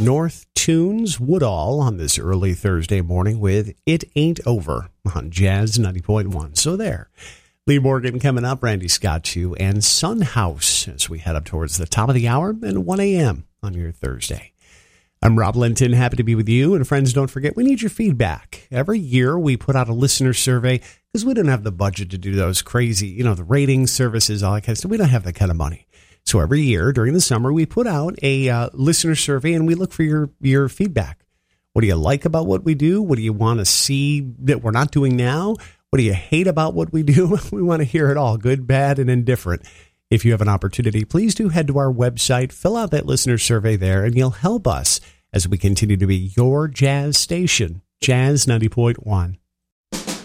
North Tunes Woodall on this early Thursday morning with It Ain't Over on Jazz 90.1. So there. Lee Morgan coming up, Randy Scott too, and Sun House as we head up towards the top of the hour and 1 a.m. on your Thursday. I'm Rob Linton, happy to be with you. And friends, don't forget, we need your feedback. Every year we put out a listener survey because we don't have the budget to do those crazy, the rating services, all that kind of stuff. We don't have that kind of money. So every year during the summer, we put out a listener survey and we look for your feedback. What do you like about what we do? What do you want to see that we're not doing now? What do you hate about what we do? We want to hear it all, good, bad, and indifferent. If you have an opportunity, please do head to our website, fill out that listener survey there, and you'll help us as we continue to be your jazz station, Jazz 90.1.